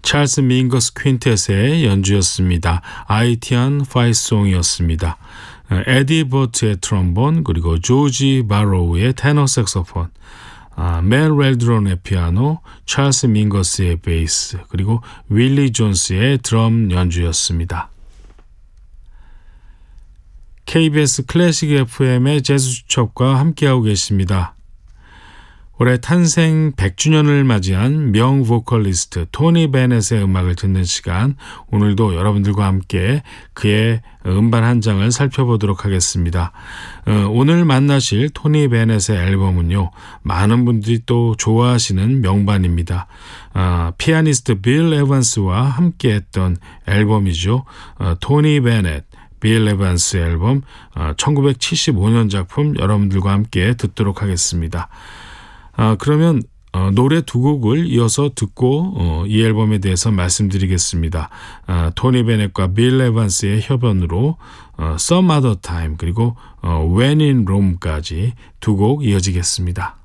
찰스 밍거스 퀸텟의 연주였습니다. 아이티안 파이송이었습니다. 에디 버트의 트럼본, 그리고 조지 바로우의 테너 색소폰, 멜 웰드론의 피아노, 찰스 밍거스의 베이스, 그리고 윌리 존스의 드럼 연주였습니다. KBS 클래식 FM의 재즈 추첩과 함께하고 계십니다. 올해 탄생 100주년을 맞이한 명 보컬리스트 토니 베넷의 음악을 듣는 시간, 오늘도 여러분들과 함께 그의 음반 한 장을 살펴보도록 하겠습니다. 오늘 만나실 토니 베넷의 앨범은요, 많은 분들이 또 좋아하시는 명반입니다. 피아니스트 빌 에반스와 함께했던 앨범이죠. 토니 베넷, 빌 에반스 앨범, 1975년 작품 여러분들과 함께 듣도록 하겠습니다. 그러면 노래 두 곡을 이어서 듣고 이 앨범에 대해서 말씀드리겠습니다. 토니 베넷과 빌 에반스의 협연으로 Some Other Time, 그리고 When in Rome까지 두 곡 이어지겠습니다.